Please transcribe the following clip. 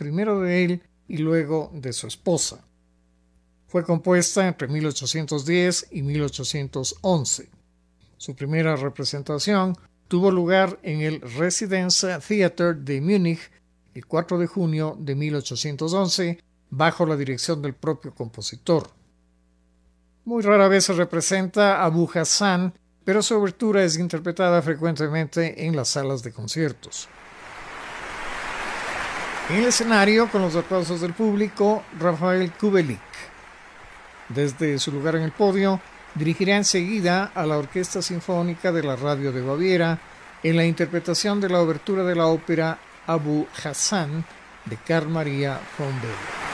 primero de él y luego de su esposa. Fue compuesta entre 1810 y 1811. Su primera representación tuvo lugar en el Residence Theater de Múnich el 4 de junio de 1811, bajo la dirección del propio compositor. Muy rara vez se representa a Abu Hassan, pero su obertura es interpretada frecuentemente en las salas de conciertos. En el escenario, con los aplausos del público, Rafael Kubelik. Desde su lugar en el podio, dirigirá enseguida a la Orquesta Sinfónica de la Radio de Baviera en la interpretación de la obertura de la ópera Abu Hassan de Carl Maria von Weber.